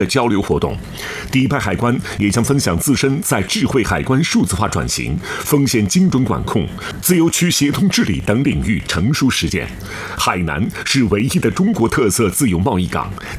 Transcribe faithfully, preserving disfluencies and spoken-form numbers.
的交流活动。第一排海关也将分享自身在智慧海关数字化转型、风险精准管控、自由区协同治理等领域成熟实践。海南是唯一的中国特色自由贸易港，